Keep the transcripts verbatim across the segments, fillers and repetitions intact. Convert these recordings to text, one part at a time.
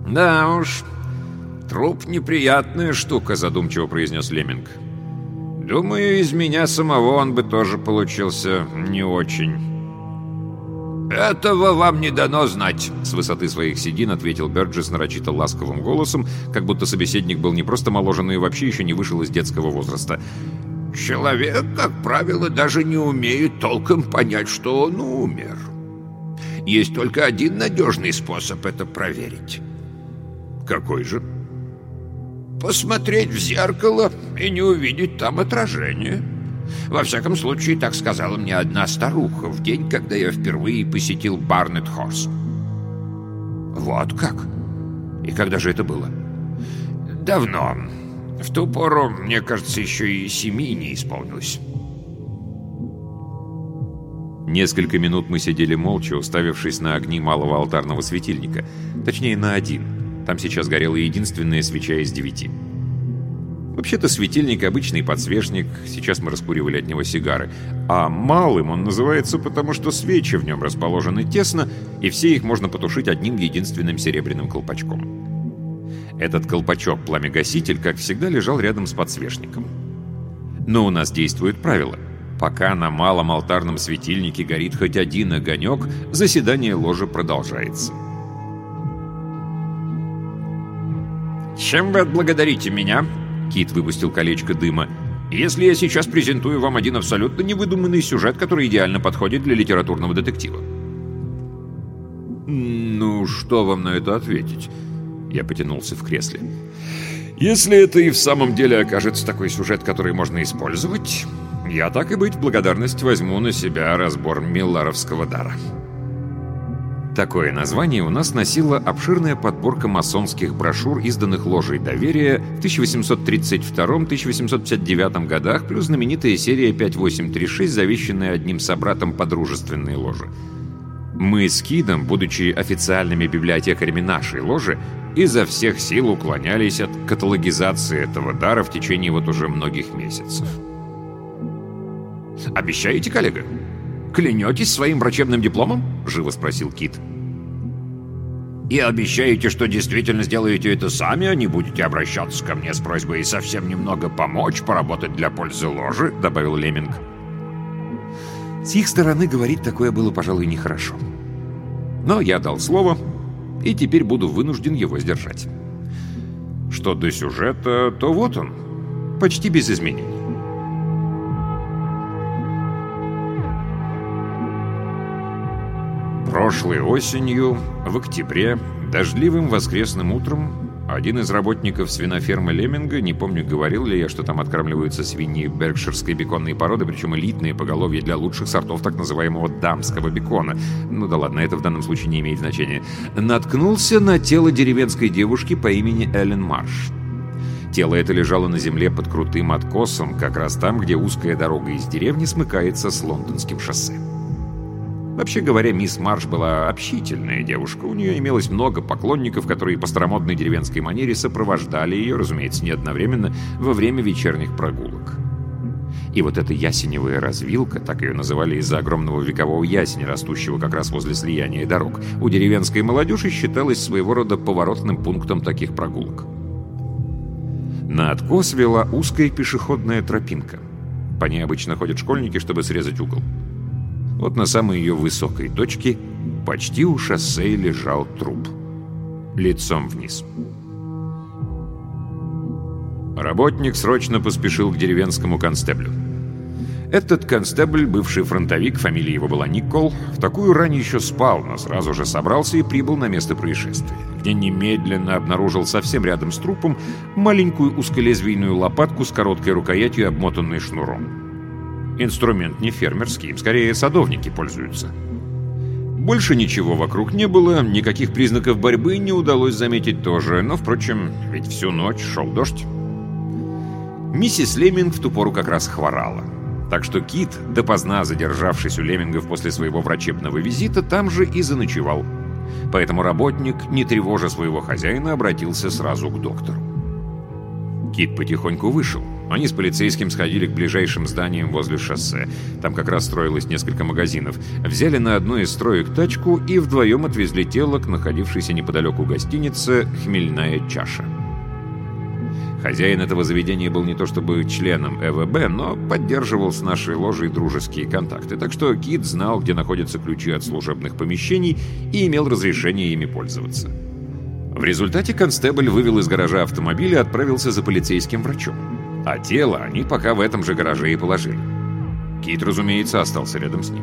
«Да уж, труп — неприятная штука», — задумчиво произнес Лемминг. «Думаю, из меня самого он бы тоже получился не очень». «Этого вам не дано знать», — с высоты своих седин ответил Бёрджесс нарочито ласковым голосом, как будто собеседник был не просто моложе, но и вообще еще не вышел из детского возраста. «Человек, как правило, даже не умеет толком понять, что он умер. Есть только один надежный способ это проверить». «Какой же?» «Посмотреть в зеркало и не увидеть там отражение. Во всяком случае, так сказала мне одна старуха в день, когда я впервые посетил Барнет-Хорс». «Вот как? И когда же это было?» «Давно. В ту пору, мне кажется, еще и семи не исполнилось». Несколько минут мы сидели молча, уставившись на огни малого алтарного светильника. Точнее, на один. Там сейчас горела единственная свеча из девяти. Вообще-то светильник — обычный подсвечник, сейчас мы раскуривали от него сигары. А малым он называется, потому что свечи в нем расположены тесно, и все их можно потушить одним единственным серебряным колпачком. Этот колпачок-пламегаситель, как всегда, лежал рядом с подсвечником. Но у нас действует правило. Пока на малом алтарном светильнике горит хоть один огонек, заседание ложи продолжается. «Чем вы отблагодарите меня?» Кит выпустил колечко дыма. «Если я сейчас презентую вам один абсолютно невыдуманный сюжет, который идеально подходит для литературного детектива». «Ну, что вам на это ответить?» Я потянулся в кресле. «Если это и в самом деле окажется такой сюжет, который можно использовать, я, так и быть, в благодарность возьму на себя разбор милларовского дара». Такое название у нас носила обширная подборка масонских брошюр, изданных Ложей Доверия в тысяча восемьсот тридцать втором — тысяча восемьсот пятьдесят девятом годах, плюс знаменитая серия пять восемь три шесть, завещанная одним собратом по дружественной ложи. Мы с Кидом, будучи официальными библиотекарями нашей ложи, изо всех сил уклонялись от каталогизации этого дара в течение вот уже многих месяцев. «Обещаете, коллега? Клянетесь своим врачебным дипломом?» — живо спросил Кит. «И обещаете, что действительно сделаете это сами, а не будете обращаться ко мне с просьбой совсем немного помочь поработать для пользы ложи?» — добавил Лемминг. С их стороны говорить такое было, пожалуй, нехорошо. Но я дал слово, и теперь буду вынужден его сдержать. Что до сюжета, то вот он, почти без изменений. Прошлой осенью, в октябре, дождливым воскресным утром, один из работников свинофермы Лемминга, не помню, говорил ли я, что там откармливаются свиньи беркширской беконной породы, причем элитные поголовья для лучших сортов так называемого дамского бекона. Ну да ладно, это в данном случае не имеет значения. Наткнулся на тело деревенской девушки по имени Эллен Марш. Тело это лежало на земле под крутым откосом, как раз там, где узкая дорога из деревни смыкается с лондонским шоссе. Вообще говоря, мисс Марш была общительная девушка. У нее имелось много поклонников, которые по старомодной деревенской манере сопровождали ее, разумеется, не одновременно, во время вечерних прогулок. И вот эта ясеневая развилка, так ее называли из-за огромного векового ясеня, растущего как раз возле слияния дорог, у деревенской молодежи считалась своего рода поворотным пунктом таких прогулок. На откос вела узкая пешеходная тропинка. По ней обычно ходят школьники, чтобы срезать угол. Вот на самой ее высокой точке почти у шоссе лежал труп. Лицом вниз. Работник срочно поспешил к деревенскому констеблю. Этот констебль, бывший фронтовик, фамилия его была Никол, в такую рань еще спал, но сразу же собрался и прибыл на место происшествия, где немедленно обнаружил совсем рядом с трупом маленькую узколезвийную лопатку с короткой рукоятью, обмотанной шнуром. Инструмент не фермерский, им скорее садовники пользуются. Больше ничего вокруг не было, никаких признаков борьбы не удалось заметить тоже, но, впрочем, ведь всю ночь шел дождь. Миссис Лемминг в ту пору как раз хворала. Так что Кит, допоздна задержавшись у Леммингов после своего врачебного визита, там же и заночевал. Поэтому работник, не тревожа своего хозяина, обратился сразу к доктору. Кит потихоньку вышел. Они с полицейским сходили к ближайшим зданиям возле шоссе. Там как раз строилось несколько магазинов. Взяли на одной из строек тачку и вдвоем отвезли тело к находившейся неподалеку гостинице «Хмельная чаша». Хозяин этого заведения был не то чтобы членом э вэ бэ, но поддерживал с нашей ложей дружеские контакты, так что Кит знал, где находятся ключи от служебных помещений и имел разрешение ими пользоваться. В результате констебль вывел из гаража автомобиль и отправился за полицейским врачом. А тело они пока в этом же гараже и положили. Кит, разумеется, остался рядом с ним.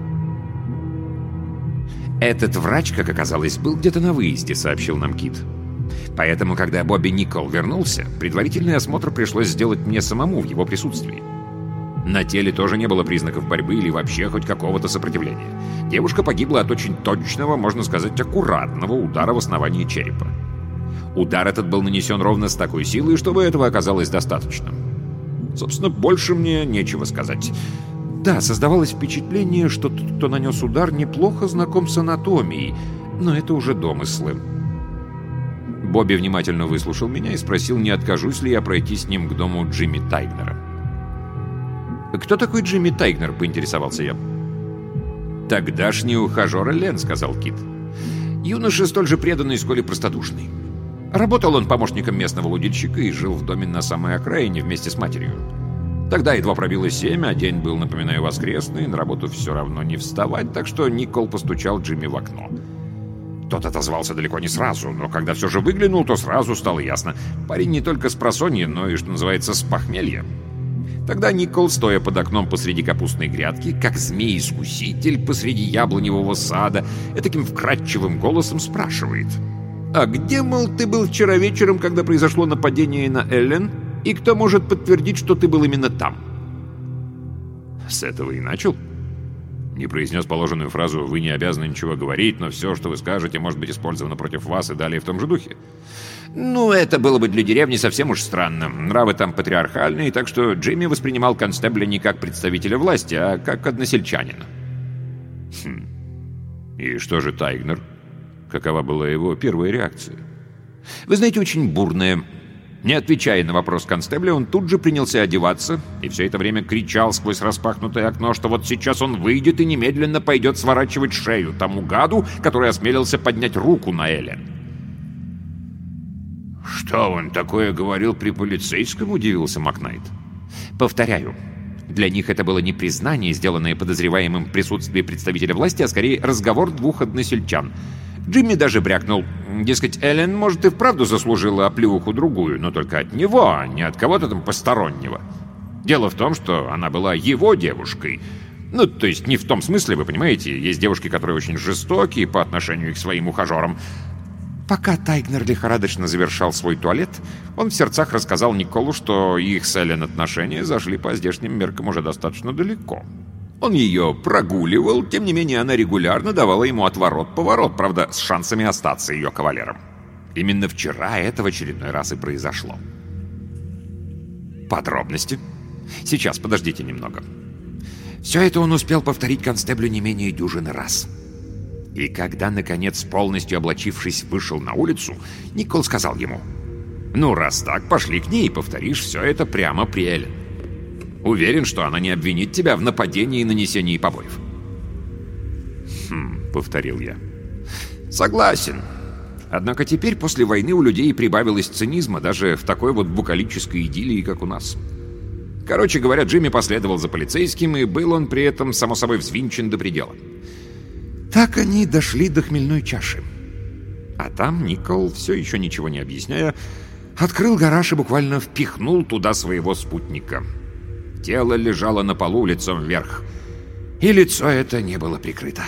«Этот врач, как оказалось, был где-то на выезде», — сообщил нам Кит. «Поэтому, когда Бобби Никол вернулся, предварительный осмотр пришлось сделать мне самому в его присутствии. На теле тоже не было признаков борьбы или вообще хоть какого-то сопротивления. Девушка погибла от очень точного, можно сказать, аккуратного удара в основании черепа. Удар этот был нанесен ровно с такой силой, чтобы этого оказалось достаточно. Собственно, больше мне нечего сказать. Да, создавалось впечатление, что тот, кто нанес удар, неплохо знаком с анатомией, но это уже домыслы». Бобби внимательно выслушал меня и спросил, не откажусь ли я пройти с ним к дому Джимми Тайгнера. «Кто такой Джимми Тайгнер?» — поинтересовался я. «Тогдашний ухажер Элен», — сказал Кит. «Юноша столь же преданный, сколь и простодушный. Работал он помощником местного лудильщика и жил в доме на самой окраине вместе с матерью. Тогда едва пробило семь, а день был, напоминаю, воскресный, на работу все равно не вставать, так что Никол постучал Джимми в окно. Тот отозвался далеко не сразу, но когда все же выглянул, то сразу стало ясно. Парень не только с просонья, но и, что называется, с похмелья. Тогда Никол, стоя под окном посреди капустной грядки, как змей-искуситель посреди яблоневого сада, таким вкрадчивым голосом спрашивает: «А где, мол, ты был вчера вечером, когда произошло нападение на Эллен? И кто может подтвердить, что ты был именно там?» С этого и начал. Не произнес положенную фразу «Вы не обязаны ничего говорить, но все, что вы скажете, может быть использовано против вас», и далее в том же духе. Ну, это было бы для деревни совсем уж странно. Нравы там патриархальные, так что Джимми воспринимал констебля не как представителя власти, а как односельчанина. Хм. И что же Тайгнер? Какова была его первая реакция? Вы знаете, очень бурная. Не отвечая на вопрос констебля, он тут же принялся одеваться и все это время кричал сквозь распахнутое окно, что вот сейчас он выйдет и немедленно пойдет сворачивать шею тому гаду, который осмелился поднять руку на Эллен. «Что он такое говорил при полицейском?» — удивился Макнайт. «Повторяю, для них это было не признание, сделанное подозреваемым в присутствии представителя власти, а скорее разговор двух односельчан. Джимми даже брякнул. Дескать, Эллен, может, и вправду заслужила оплеуху другую, но только от него, а не от кого-то там постороннего. Дело в том, что она была его девушкой. Ну, то есть не в том смысле, вы понимаете, есть девушки, которые очень жестокие по отношению к своим ухажерам». Пока Тайгнер лихорадочно завершал свой туалет, он в сердцах рассказал Николу, что их с Эллен отношения зашли по здешним меркам уже достаточно далеко. Он ее прогуливал, тем не менее она регулярно давала ему отворот-поворот, правда, с шансами остаться ее кавалером. Именно вчера это в очередной раз и произошло. Подробности? Сейчас, подождите немного. Все это он успел повторить констеблю не менее дюжины раз. И когда, наконец, полностью облачившись, вышел на улицу, Никол сказал ему: «Ну, раз так, пошли к ней и повторишь все это прямо при Эллен. Уверен, что она не обвинит тебя в нападении и нанесении побоев». «Хм», — повторил я. «Согласен. Однако теперь, после войны, у людей прибавилось цинизма даже в такой вот букалической идиллии, как у нас. Короче говоря, Джимми последовал за полицейским, и был он при этом, само собой, взвинчен до предела. Так они дошли до Хмельной чаши. А там Никол, все еще ничего не объясняя, открыл гараж и буквально впихнул туда своего спутника. Тело лежало на полу лицом вверх, и лицо это не было прикрыто.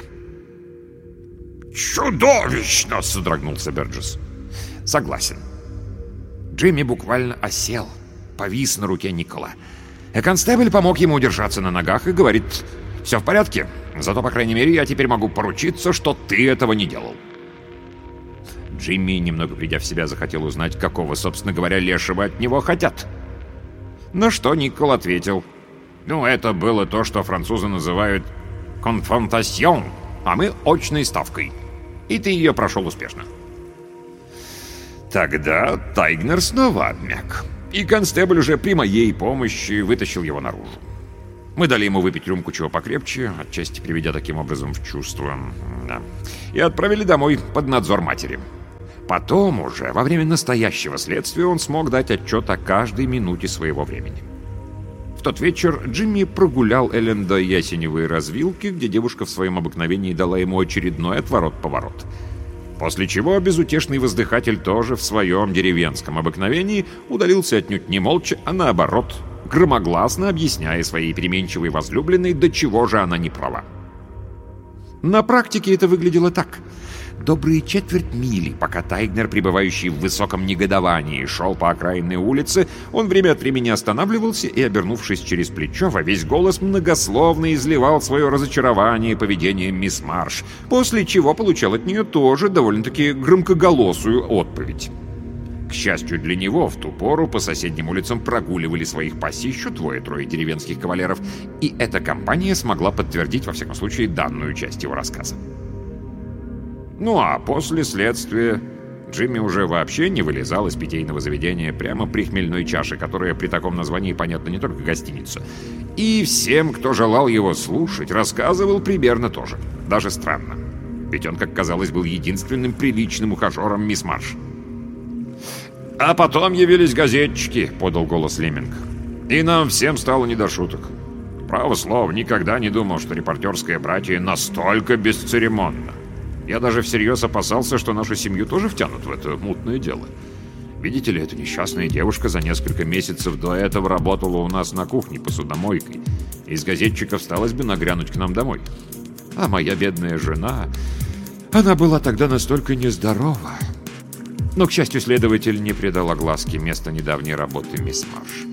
«Чудовищно!» — содрогнулся Берджес. «Согласен. Джимми буквально осел, повис на руке Никола. А констебль помог ему удержаться на ногах и говорит: «Все в порядке, зато, по крайней мере, я теперь могу поручиться, что ты этого не делал». Джимми, немного придя в себя, захотел узнать, какого, собственно говоря, лешего от него хотят. На что Никол ответил: «Ну, это было то, что французы называют «конфронтасьон», а мы очной ставкой. И ты ее прошел успешно». Тогда Тайгнер снова обмяк. и констебль уже при моей помощи вытащил его наружу. Мы дали ему выпить рюмку чего покрепче, отчасти приведя таким образом в чувство, да, и отправили домой под надзор матери. Потом уже, во время настоящего следствия, он смог дать отчет о каждой минуте своего времени. В тот вечер Джимми прогулял Эллен до ясеневой развилки, где девушка в своем обыкновении дала ему очередной отворот-поворот. После чего безутешный воздыхатель тоже в своем деревенском обыкновении удалился отнюдь не молча, а наоборот, громогласно объясняя своей переменчивой возлюбленной, до чего же она не права. На практике это выглядело так. Добрые четверть мили, пока Тайгнер, пребывающий в высоком негодовании, шел по окраинной улице, он время от времени останавливался и, обернувшись через плечо, во весь голос многословно изливал свое разочарование поведением мисс Марш, после чего получал от нее тоже довольно-таки громкоголосую отповедь. К счастью для него, в ту пору по соседним улицам прогуливали своих пассий еще двое-трое деревенских кавалеров, и эта компания смогла подтвердить, во всяком случае, данную часть его рассказа. Ну а после следствия Джимми уже вообще не вылезал из питейного заведения прямо при хмельной чаше, которая при таком названии, понятно, не только гостиница. И всем, кто желал его слушать, рассказывал примерно то же. Даже странно. Ведь он, как казалось, был единственным приличным ухажером мисс Марш. «А потом явились газетчики», — подал голос Леминг. «И нам всем стало не до шуток. Право слово, никогда не думал, что репортерское братье настолько бесцеремонно. Я даже всерьез опасался, что нашу семью тоже втянут в это мутное дело. Видите ли, эта несчастная девушка за несколько месяцев до этого работала у нас на кухне посудомойкой. Из газетчиков сталось бы нагрянуть к нам домой. А моя бедная жена... Она была тогда настолько нездорова. Но, к счастью, следователь не придал огласке места недавней работы мисс Марш».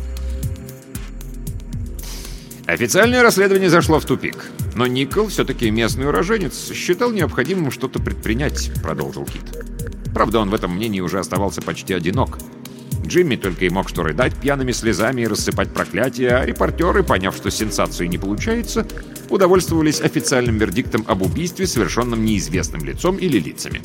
Официальное расследование зашло в тупик. Но Никол, все-таки местный уроженец, считал необходимым что-то предпринять, продолжил Кит. Правда, он в этом мнении уже оставался почти одинок. Джимми только и мог что рыдать пьяными слезами и рассыпать проклятия, а репортеры, поняв, что сенсации не получается, удовольствовались официальным вердиктом об убийстве, совершенном неизвестным лицом или лицами.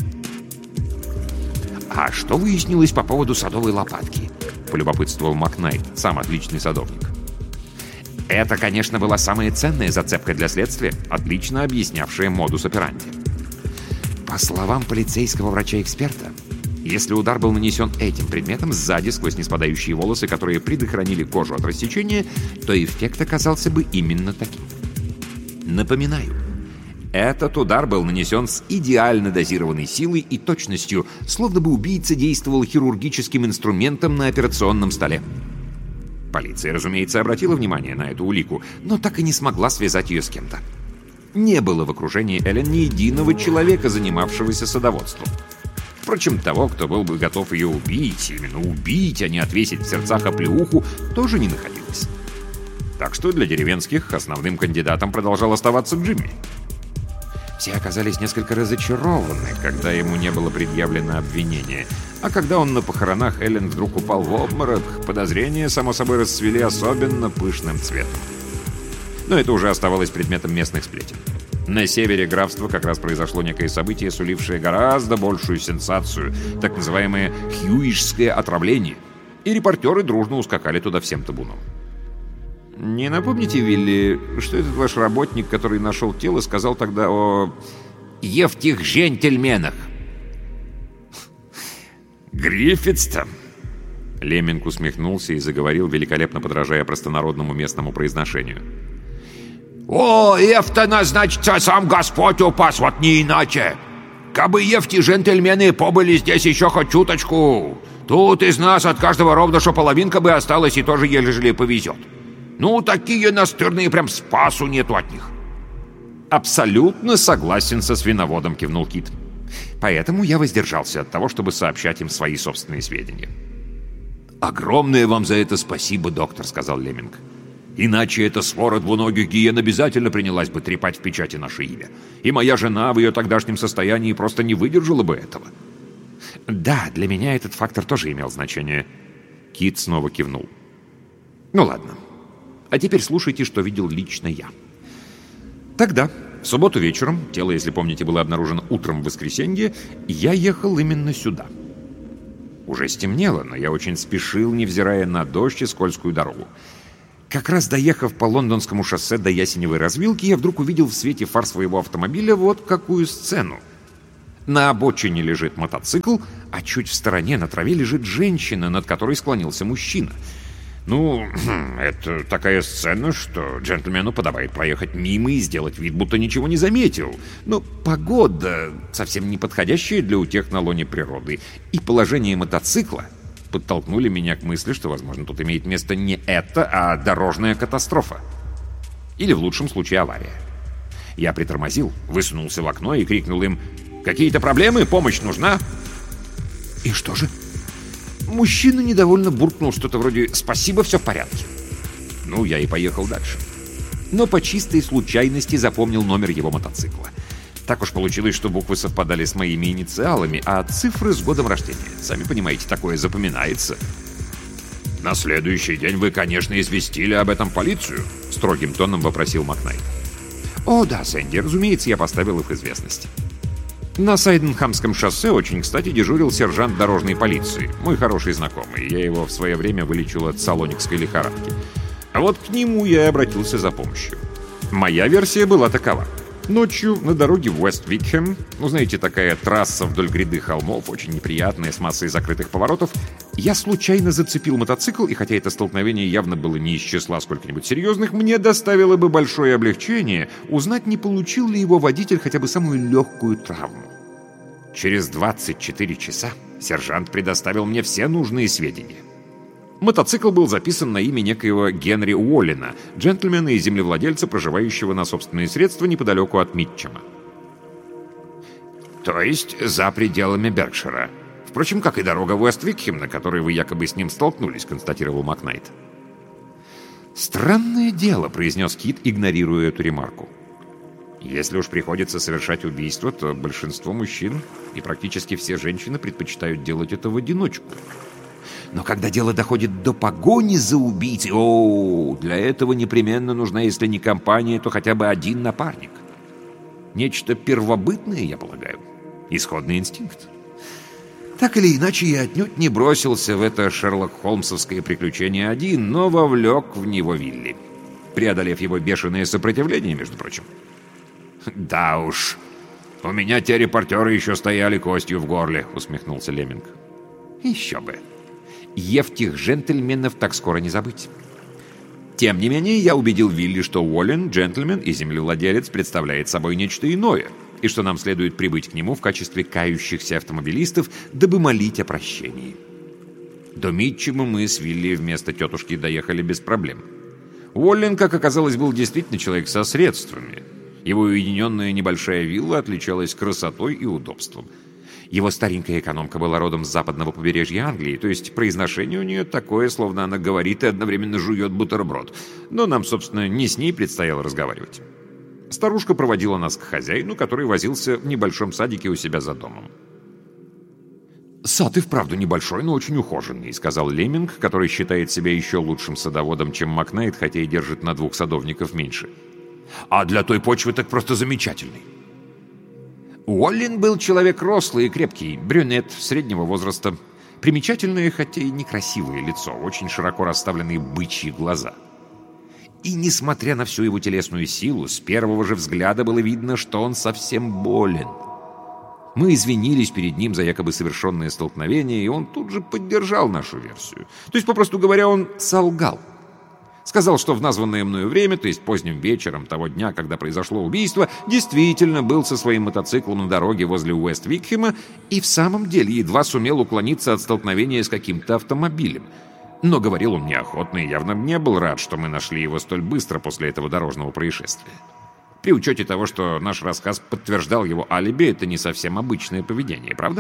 «А что выяснилось по поводу садовой лопатки?» — полюбопытствовал Макнайт, сам отличный садовник. Это, конечно, была самая ценная зацепка для следствия, отлично объяснявшая модус операнди. По словам полицейского врача-эксперта, если удар был нанесен этим предметом сзади сквозь неспадающие волосы, которые предохранили кожу от рассечения, то эффект оказался бы именно таким. Напоминаю, этот удар был нанесен с идеально дозированной силой и точностью, словно бы убийца действовал хирургическим инструментом на операционном столе. Полиция, разумеется, обратила внимание на эту улику, но так и не смогла связать ее с кем-то. Не было в окружении Эллен ни единого человека, занимавшегося садоводством. Впрочем, того, кто был бы готов ее убить, именно убить, а не отвесить в сердцах оплеуху, тоже не находилось. Так что для деревенских основным кандидатом продолжал оставаться Джимми. Все оказались несколько разочарованы, когда ему не было предъявлено обвинение. А когда он на похоронах Эллен вдруг упал в обморок, подозрения, само собой, расцвели особенно пышным цветом. Но это уже оставалось предметом местных сплетен. На севере графства как раз произошло некое событие, сулившее гораздо большую сенсацию, так называемое «хьюишское отравление», и репортеры дружно ускакали туда всем табуном. «Не напомните, Вилли, что этот ваш работник, который нашел тело, сказал тогда о ефтих джентльменах?» «Гриффитс-то?» Леминг усмехнулся и заговорил, великолепно подражая простонародному местному произношению. «О, ефта, значит, сам Господь упас, вот не иначе! Кабы ефти джентльмены побыли здесь еще хоть чуточку, тут из нас от каждого ровно что половинка бы осталась и тоже ежели повезет. Ну, такие настырные, прям спасу нету от них». «Абсолютно согласен со свиноводом», — кивнул Кит. «Поэтому я воздержался от того, чтобы сообщать им свои собственные сведения». «Огромное вам за это спасибо, доктор», — сказал Леминг. «Иначе эта свора двуногих гиен обязательно принялась бы трепать в печати наше имя. И моя жена в ее тогдашнем состоянии просто не выдержала бы этого». «Да, для меня этот фактор тоже имел значение». Кит снова кивнул. «Ну ладно. А теперь слушайте, что видел лично я. Тогда, в субботу вечером, тело, если помните, было обнаружено утром в воскресенье, я ехал именно сюда. Уже стемнело, но я очень спешил, невзирая на дождь и скользкую дорогу. Как раз доехав по лондонскому шоссе до Ясеневой развилки, я вдруг увидел в свете фар своего автомобиля вот какую сцену. На обочине лежит мотоцикл, а чуть в стороне на траве лежит женщина, над которой склонился мужчина. Ну, это такая сцена, что джентльмену подобает проехать мимо и сделать вид, будто ничего не заметил. Но погода совсем не подходящая для утех на лоне природы, и положение мотоцикла подтолкнули меня к мысли, что, возможно, тут имеет место не это, а дорожная катастрофа. Или, в лучшем случае, авария. Я притормозил, высунулся в окно и крикнул им: «Какие-то проблемы? Помощь нужна?» И что же? Мужчина недовольно буркнул что-то вроде «Спасибо, все в порядке». Ну, я и поехал дальше. Но по чистой случайности запомнил номер его мотоцикла. Так уж получилось, что буквы совпадали с моими инициалами, а цифры с годом рождения. Сами понимаете, такое запоминается. «На следующий день вы, конечно, известили об этом полицию?» — строгим тоном вопросил Макнайт. «О, да, Сэнди, разумеется, я поставил их в известность». На Сайденхамском шоссе очень кстати дежурил сержант дорожной полиции, мой хороший знакомый. Я его в свое время вылечил от салоникской лихорадки. А вот к нему я и обратился за помощью. Моя версия была такова. Ночью на дороге в Уэст-Викхэм, ну, знаете, такая трасса вдоль гряды холмов, очень неприятная, с массой закрытых поворотов, я случайно зацепил мотоцикл, и хотя это столкновение явно было не из числа сколько-нибудь серьезных, мне доставило бы большое облегчение узнать, не получил ли его водитель хотя бы самую легкую травму. Через двадцать четыре часа сержант предоставил мне все нужные сведения. Мотоцикл был записан на имя некоего Генри Уоллена, джентльмена и землевладельца, проживающего на собственные средства неподалеку от Митчема. То есть за пределами Беркшира. Впрочем, как и дорога в Уэст-Викхэм, на которой вы якобы с ним столкнулись, констатировал Макнайт. «Странное дело», — произнес Кит, игнорируя эту ремарку. «Если уж приходится совершать убийство, то большинство мужчин и практически все женщины предпочитают делать это в одиночку. Но когда дело доходит до погони за убийцей, о, для этого непременно нужна, если не компания, то хотя бы один напарник. Нечто первобытное, я полагаю. Исходный инстинкт. Так или иначе, я отнюдь не бросился в это Шерлок-Холмсовское приключение один, но вовлек в него Вилли, преодолев его бешеное сопротивление, между прочим. «Да уж, у меня те репортеры еще стояли костью в горле», — усмехнулся Леминг. «Еще бы. Евтих джентльменов так скоро не забыть». Тем не менее, я убедил Вилли, что Уоллен, джентльмен и землевладелец, представляет собой нечто иное, и что нам следует прибыть к нему в качестве кающихся автомобилистов, дабы молить о прощении. До Митчема мы с Вилли вместо тетушки доехали без проблем. Уоллен, как оказалось, был действительно человек со средствами. Его уединенная небольшая вилла отличалась красотой и удобством. Его старенькая экономка была родом с западного побережья Англии, то есть произношение у нее такое, словно она говорит и одновременно жует бутерброд. Но нам, собственно, не с ней предстояло разговаривать. Старушка проводила нас к хозяину, который возился в небольшом садике у себя за домом. «Сад и вправду небольшой, но очень ухоженный», — сказал Леминг, который считает себя еще лучшим садоводом, чем Макнайт, хотя и держит на двух садовников меньше. «А для той почвы так просто замечательный». Уоллен был человек рослый и крепкий, брюнет, среднего возраста. Примечательное, хотя и некрасивое лицо, очень широко расставленные бычьи глаза. И, несмотря на всю его телесную силу, с первого же взгляда было видно, что он совсем болен. Мы извинились перед ним за якобы совершенное столкновение, и он тут же поддержал нашу версию. То есть, попросту говоря, он солгал. Сказал, что в названное мною время, то есть поздним вечером того дня, когда произошло убийство, действительно был со своим мотоциклом на дороге возле Уэст-Викхэма и в самом деле едва сумел уклониться от столкновения с каким-то автомобилем. Но говорил он неохотно и явно не был рад, что мы нашли его столь быстро после этого дорожного происшествия. При учете того, что наш рассказ подтверждал его алиби, это не совсем обычное поведение, правда?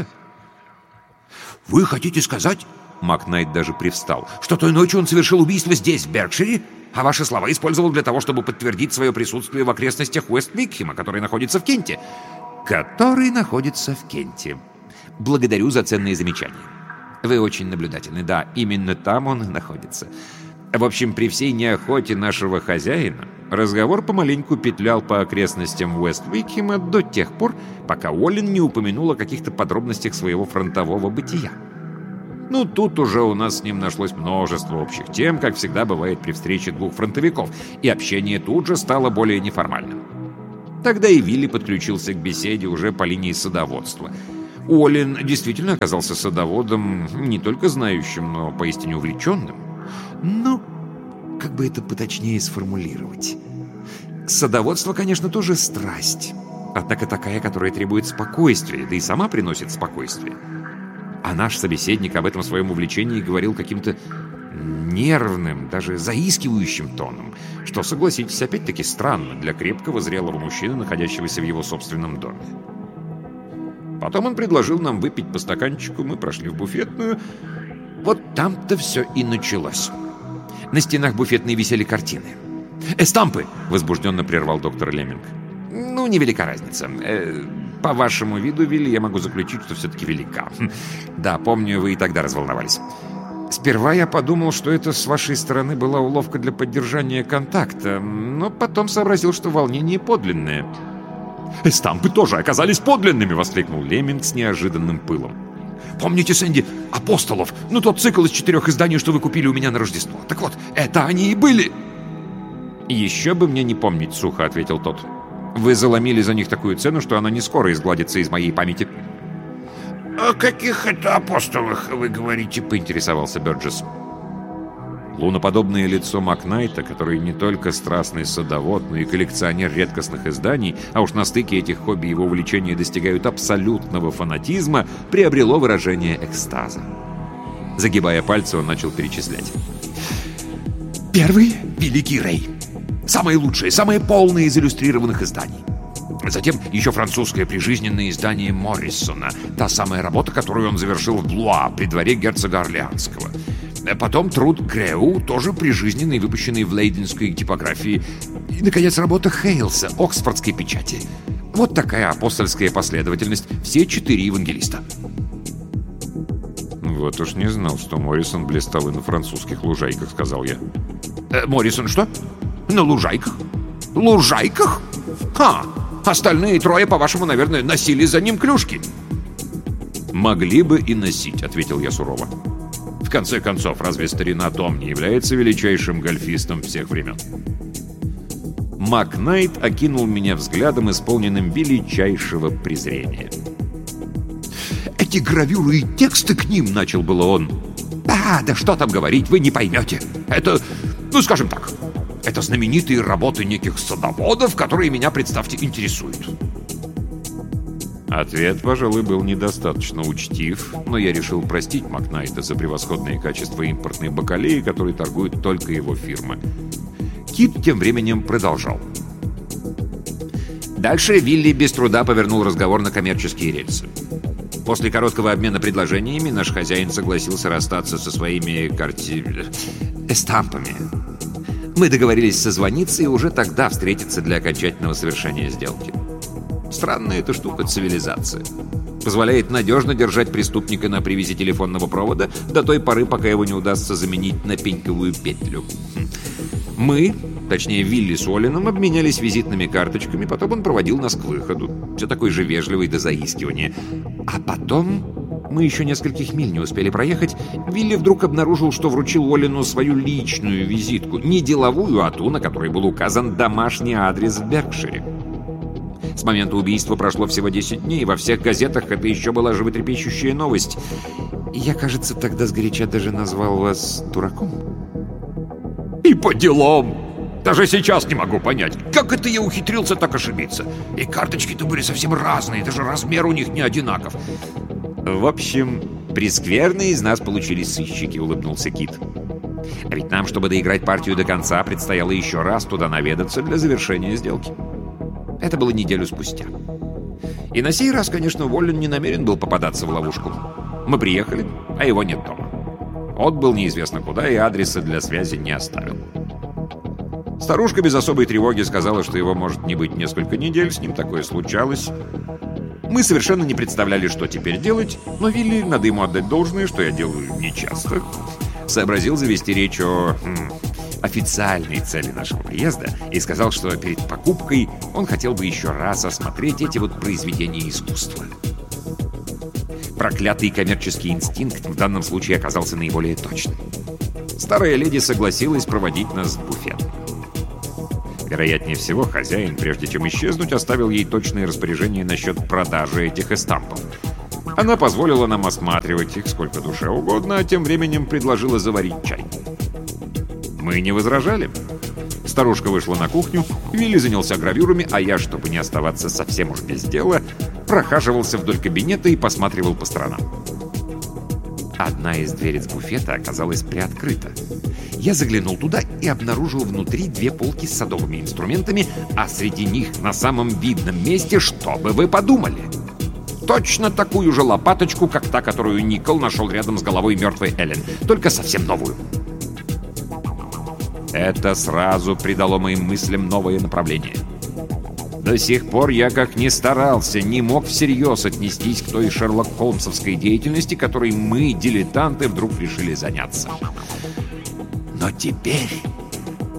«Вы хотите сказать...» Макнайт даже привстал. «Что той ночью он совершил убийство здесь, в Беркшире, а ваши слова использовал для того, чтобы подтвердить свое присутствие в окрестностях Уэст-Викхэма, который находится в Кенте?» «Который находится в Кенте. Благодарю за ценные замечания. Вы очень наблюдательны. Да, именно там он находится. В общем, при всей неохоте нашего хозяина разговор помаленьку петлял по окрестностям Уэст-Викхэма до тех пор, пока Уоллен не упомянул о каких-то подробностях своего фронтового бытия. Ну, тут уже у нас с ним нашлось множество общих тем, как всегда бывает при встрече двух фронтовиков, и общение тут же стало более неформальным. Тогда и Вилли подключился к беседе уже по линии садоводства. Уоллен действительно оказался садоводом, не только знающим, но поистине увлеченным. Ну, как бы это поточнее сформулировать? Садоводство, конечно, тоже страсть, однако такая, которая требует спокойствия, да и сама приносит спокойствие. А наш собеседник об этом своем увлечении говорил каким-то нервным, даже заискивающим тоном, что, согласитесь, опять-таки странно для крепкого зрелого мужчины, находящегося в его собственном доме. Потом он предложил нам выпить по стаканчику, мы прошли в буфетную. Вот там-то все и началось. На стенах буфетной висели картины. «Эстампы!» — возбужденно прервал доктор Леминг. «Ну, невелика разница. Э, по вашему виду, Вилли, я могу заключить, что все-таки велика. Да, помню, вы и тогда разволновались. Сперва я подумал, что это с вашей стороны была уловка для поддержания контакта, но потом сообразил, что волнение подлинное». «Эстампы тоже оказались подлинными!» — воскликнул Леминг с неожиданным пылом. «Помните, Сэнди, «Апостолов»? Ну, тот цикл из четырех изданий, что вы купили у меня на Рождество. Так вот, это они и были!» «Еще бы мне не помнить», — сухо ответил тот. «Вы заломили за них такую цену, что она не скоро изгладится из моей памяти». «О каких это апостолах вы говорите?» — поинтересовался Бёрджесс. Луноподобное лицо Макнайта, который не только страстный садовод, но и коллекционер редкостных изданий, а уж на стыке этих хобби его увлечения достигают абсолютного фанатизма, приобрело выражение экстаза. Загибая пальцы, он начал перечислять. «Первый — Великий Рэй. Самые лучшие, самые полные из иллюстрированных изданий. Затем еще французское прижизненное издание Моррисона, та самая работа, которую он завершил в Блуа при дворе герцога Орлеанского. Потом труд Греу, тоже прижизненный, выпущенный в лейденской типографии. И, наконец, работа Хейлса, оксфордской печати. Вот такая апостольская последовательность, все четыре евангелиста». «Вот уж не знал, что Моррисон блистал и на французских лужайках», — сказал я. Э, «Моррисон что? На лужайках? Лужайках? Ха! Остальные трое, по-вашему, наверное, носили за ним клюшки». «Могли бы и носить», — ответил я сурово. «В конце концов, разве старина Том не является величайшим гольфистом всех времен?» Макнайт окинул меня взглядом, исполненным величайшего презрения. «Эти гравюры и тексты к ним», — начал было он. «Да, да что там говорить, вы не поймете. Это, ну скажем так, это знаменитые работы неких садоводов, которые меня, представьте, интересуют». Ответ, пожалуй, был недостаточно учтив, но я решил простить Макнайта за превосходные качества импортной бакалеи, которой торгует только его фирма. Кит тем временем продолжал. Дальше Вилли без труда повернул разговор на коммерческие рельсы. После короткого обмена предложениями наш хозяин согласился расстаться со своими карти... эстампами. Мы договорились созвониться и уже тогда встретиться для окончательного совершения сделки. Странная эта штука, цивилизация. Позволяет надежно держать преступника на привязи телефонного провода до той поры, пока его не удастся заменить на пеньковую петлю. Мы, точнее Вилли с Уолленом, обменялись визитными карточками, потом он проводил нас к выходу. Все такой же вежливый до заискивания. А потом, мы еще нескольких миль не успели проехать, Вилли вдруг обнаружил, что вручил Уоллену свою личную визитку. Не деловую, а ту, на которой был указан домашний адрес в Беркшире. С момента убийства прошло всего десять дней, и во всех газетах это еще была животрепещущая новость. Я, кажется, тогда сгоряча даже назвал вас дураком. И по делам! Даже сейчас не могу понять, как это я ухитрился так ошибиться. И карточки-то были совсем разные, даже размер у них не одинаков. В общем, прескверные из нас получились сыщики, улыбнулся Кит. А ведь нам, чтобы доиграть партию до конца, предстояло еще раз туда наведаться для завершения сделки. Это было неделю спустя. И на сей раз, конечно, Уоллен не намерен был попадаться в ловушку. Мы приехали, а его нет дома. Отбыл неизвестно куда и адреса для связи не оставил. Старушка без особой тревоги сказала, что его может не быть несколько недель, с ним такое случалось. Мы совершенно не представляли, что теперь делать, но Вилли, надо ему отдать должное, что я делаю нечасто, сообразил завести речь о м, официальной цели нашего приезда и сказал, что перед покупкой он хотел бы еще раз осмотреть эти вот произведения искусства. проклятый коммерческий инстинкт в данном случае оказался наиболее точным. Старая леди согласилась проводить нас в буфет. Вероятнее всего, хозяин, прежде чем исчезнуть, оставил ей точные распоряжения насчет продажи этих эстампов. Она позволила нам осматривать их сколько душе угодно, а тем временем предложила заварить чай. Мы не возражали. Старушка вышла на кухню, Вилли занялся гравюрами, а я, чтобы не оставаться совсем уж без дела, прохаживался вдоль кабинета и посматривал по сторонам. Одна из дверец буфета оказалась приоткрыта. Я заглянул туда и обнаружил внутри две полки с садовыми инструментами, а среди них на самом видном месте, что бы вы подумали? Точно такую же лопаточку, как та, которую Никол нашел рядом с головой мертвой Эллен, только совсем новую. Это сразу придало моим мыслям новое направление. До сих пор я, как ни старался, не мог всерьез отнестись к той Шерлок-Холмсовской деятельности, которой мы, дилетанты, вдруг решили заняться. Но теперь